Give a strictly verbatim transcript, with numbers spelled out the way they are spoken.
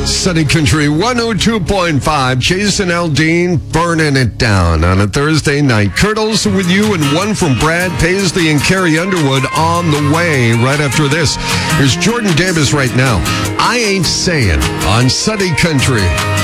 Sunny Country one oh two point five. Jason Aldean burning it down on a Thursday night. Kurt Olson with you, and one from Brad Paisley and Carrie Underwood on the way right after this. Here's Jordan Davis right now. I Ain't Saying on Sunny Country.